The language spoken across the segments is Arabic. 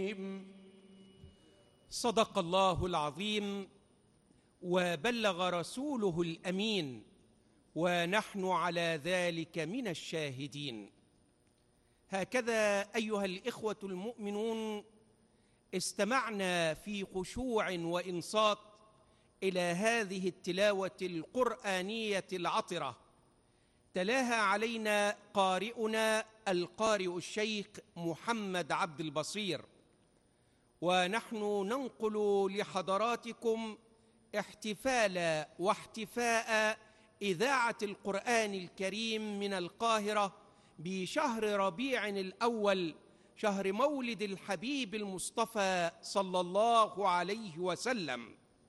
صدق الله العظيم وبلغ رسوله الأمين، ونحن على ذلك من الشاهدين. هكذا أيها الإخوة المؤمنون، استمعنا في خشوع وإنصات إلى هذه التلاوة القرآنية العطرة، تلاها علينا قارئنا القارئ الشيخ محمد عبد البصير، ونحن ننقل لحضراتكم احتفال واحتفاء إذاعة القرآن الكريم من القاهرة بشهر ربيع الأول، شهر مولد الحبيب المصطفى صلى الله عليه وسلم.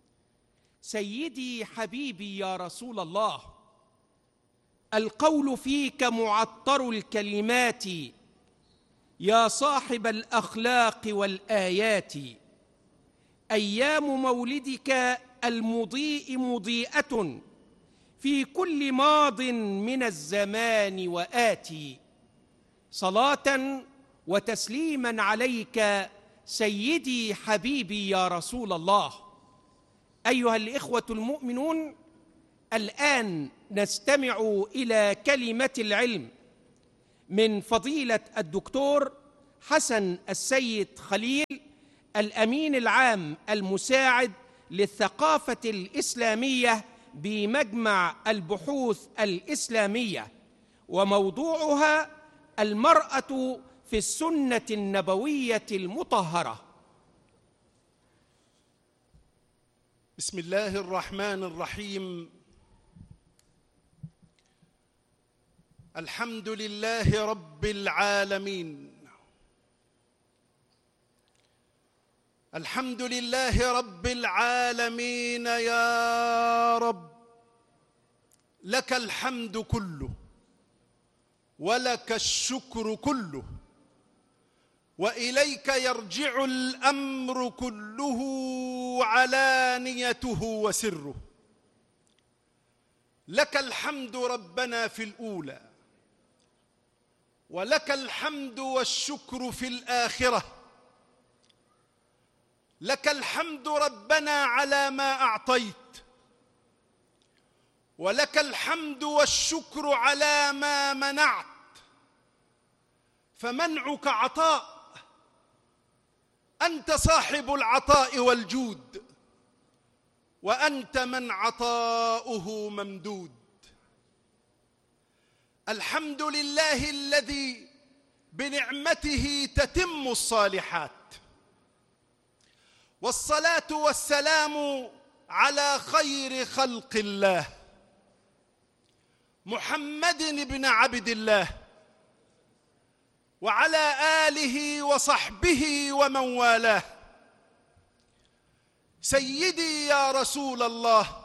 سيدي حبيبي يا رسول الله، القول فيك معطر الكلمات يا صاحب الأخلاق والآيات. أيام مولدك المضيء مضيئة في كل ماض من الزمان وآتي. صلاة وتسليما عليك سيدي حبيبي يا رسول الله. أيها الإخوة المؤمنون، الآن نستمع إلى كلمة العلم من فضيلة الدكتور حسن السيد خليل، الأمين العام المساعد للثقافة الإسلامية بمجمع البحوث الإسلامية، وموضوعها المرأة في السنة النبوية المطهرة. بسم الله الرحمن الرحيم. الحمد لله رب العالمين. الحمد لله رب العالمين يا رب، لك الحمد كله ولك الشكر كله، وإليك يرجع الأمر كله علانيته وسره. لك الحمد ربنا في الأولى، ولك الحمد والشكر في الآخرة. لك الحمد ربنا على ما أعطيت، ولك الحمد والشكر على ما منعت، فمنعك عطاء، أنت صاحب العطاء والجود، وأنت من عطاؤه ممدود. الحمد لله الذي بنعمته تتم الصالحات، والصلاة والسلام على خير خلق الله محمد بن عبد الله، وعلى آله وصحبه ومن والاه. سيدي يا رسول الله،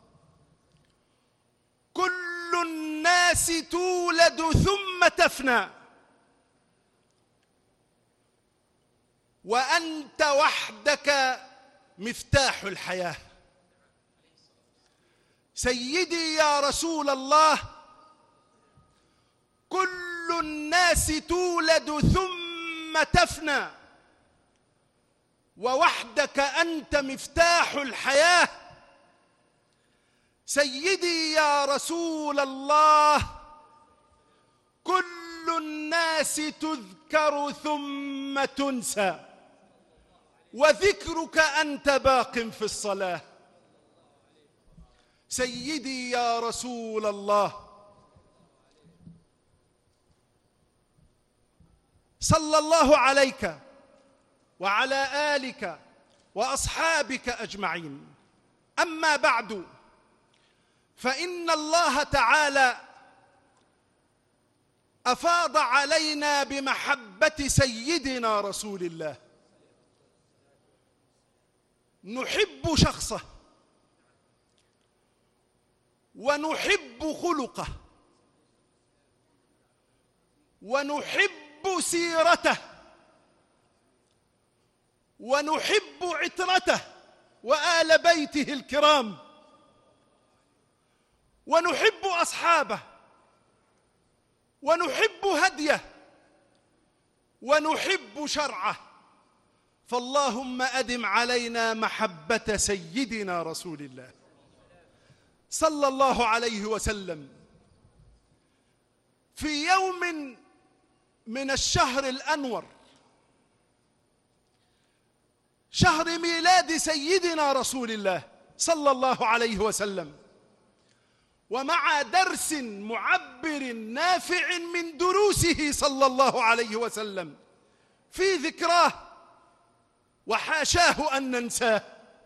كل الناس تولد ثم تفنى، وأنت وحدك مفتاح الحياة. سيدي يا رسول الله، كل الناس تولد ثم تفنى، ووحدك أنت مفتاح الحياة. سيدي يا رسول الله، كل الناس تذكر ثم تنسى، وذكرك أنت باق في الصلاة. سيدي يا رسول الله، صلى الله عليك وعلى آلك وأصحابك أجمعين. أما بعد، فإن الله تعالى أفاض علينا بمحبة سيدنا رسول الله. نحب شخصه، ونحب خلقه، ونحب سيرته، ونحب عترته وآل بيته الكرام، ونحب أصحابه، ونحب هديه، ونحب شرعه، فاللهم أدم علينا محبة سيدنا رسول الله صلى الله عليه وسلم. في يوم من الشهر الأنور، شهر ميلاد سيدنا رسول الله صلى الله عليه وسلم، ومع درس معبر نافع من دروسه صلى الله عليه وسلم في ذكراه، وحاشاه أن ننساه،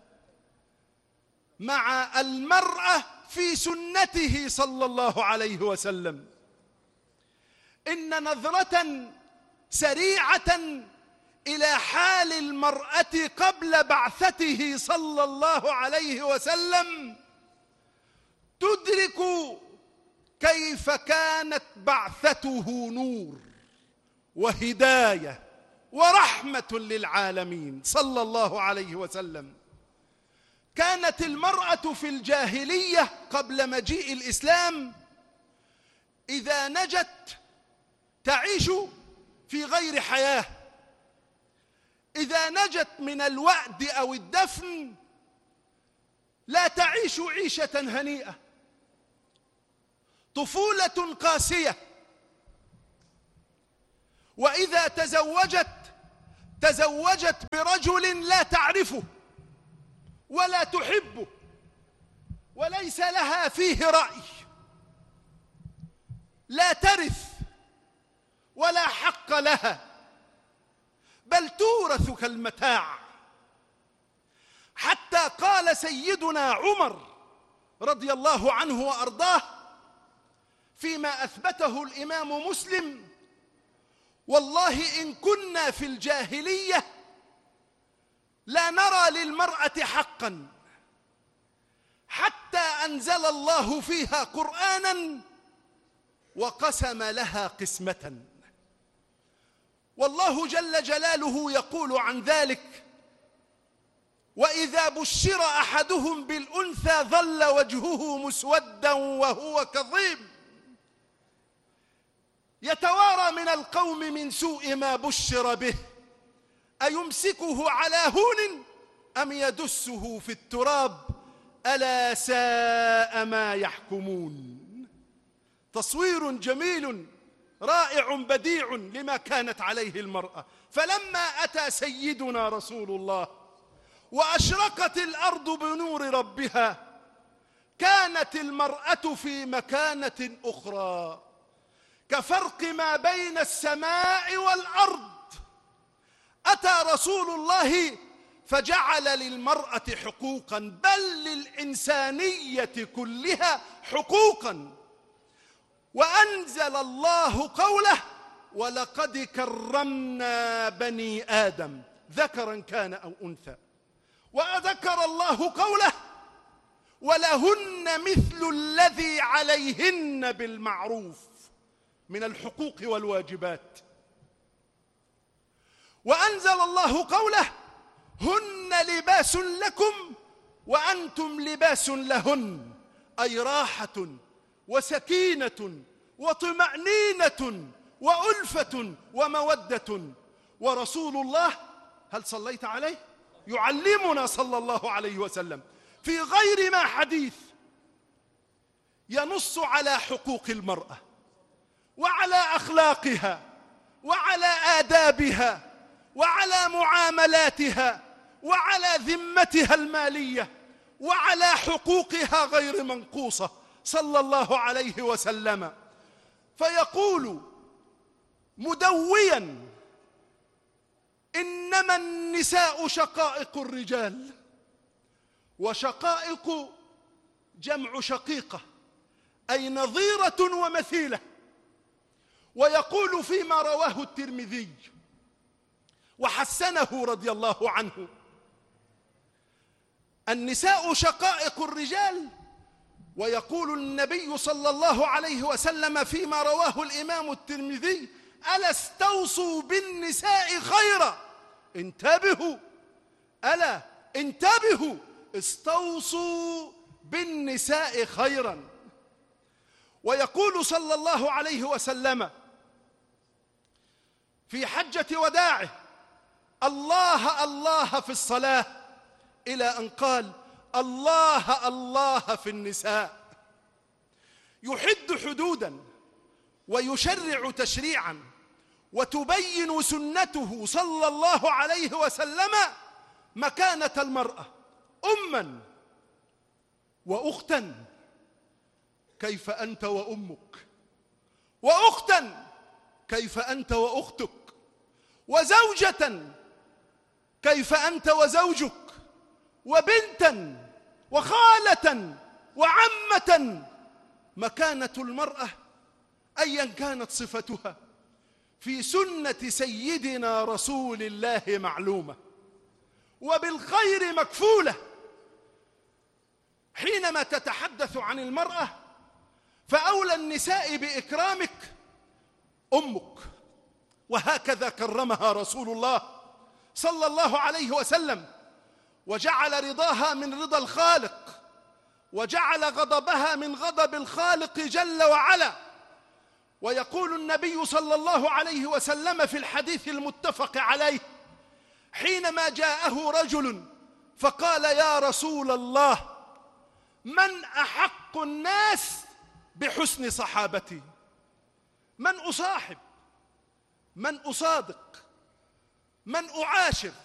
مع المرأة في سنته صلى الله عليه وسلم، إن نظرة سريعة إلى حال المرأة قبل بعثته صلى الله عليه وسلم تدرك كيف كانت بعثته نور وهداية ورحمة للعالمين صلى الله عليه وسلم. كانت المرأة في الجاهلية قبل مجيء الإسلام إذا نجت تعيش في غير حياة، إذا نجت من الوأد أو الدفن لا تعيش عيشة هنيئة، طفولة قاسية. وإذا تزوجت برجل لا تعرفه ولا تحبه وليس لها فيه رأي، لا ترث ولا حق لها، بل تورث كالمتاع. حتى قال سيدنا عمر رضي الله عنه وأرضاه فيما أثبته الإمام مسلم: والله إن كنا في الجاهلية لا نرى للمرأة حقا حتى أنزل الله فيها قرآنا وقسم لها قسمة. والله جل جلاله يقول عن ذلك: وإذا بشر أحدهم بالأنثى ظل وجهه مسودا وهو كظيم يتوارى من القوم من سوء ما بشر به أيمسكه على هون أم يدسه في التراب ألا ساء ما يحكمون. تصوير جميل رائع بديع لما كانت عليه المرأة. فلما أتى سيدنا رسول الله وأشرقت الأرض بنور ربها كانت المرأة في مكانة أخرى كفرق ما بين السماء والأرض. أتى رسول الله فجعل للمرأة حقوقا، بل للإنسانية كلها حقوقا، وأنزل الله قوله: ولقد كرمنا بني آدم ذكرا كان أو أنثى. وذكر الله قوله: ولهن مثل الذي عليهن بالمعروف من الحقوق والواجبات. وأنزل الله قوله: هن لباس لكم وأنتم لباس لهن، أي راحة وسكينة وطمأنينة وألفة ومودة. ورسول الله، هل صليت عليه؟ يعلمنا صلى الله عليه وسلم في غير ما حديث ينص على حقوق المرأة وعلى أخلاقها وعلى آدابها وعلى معاملاتها وعلى ذمتها المالية وعلى حقوقها غير منقوصة صلى الله عليه وسلم. فيقول مدويا: إنما النساء شقائق الرجال. وشقائق جمع شقيقة، أي نظيرة ومثيلة. ويقول فيما رواه الترمذي وحسنه رضي الله عنه: النساء شقائق الرجال. ويقول النبي صلى الله عليه وسلم فيما رواه الإمام الترمذي: ألا استوصوا بالنساء خيرا. انتبهوا، ألا انتبهوا، استوصوا بالنساء خيرا. ويقول صلى الله عليه وسلم في حجة وداعه: الله الله في الصلاة، إلى أن قال الله الله في النساء. يحد حدودا ويشرع تشريعا، وتبين سنته صلى الله عليه وسلم مكانة المرأة أما وأختا. كيف أنت وأمك؟ وأختا كيف أنت وأختك؟ وزوجة كيف أنت وزوجك؟ وبنتا وخالة وعمة. مكانة المرأة أيا كانت صفتها في سنة سيدنا رسول الله معلومة وبالخير مكفولة. حينما تتحدث عن المرأة فأولى النساء بإكرامك أمك، وهكذا كرمها رسول الله صلى الله عليه وسلم، وجعل رضاها من رضا الخالق، وجعل غضبها من غضب الخالق جل وعلا. ويقول النبي صلى الله عليه وسلم في الحديث المتفق عليه حينما جاءه رجل فقال: يا رسول الله، من أحق الناس بحسن صحابتي؟ من أصاحب؟ من أصادق؟ من أعاشر؟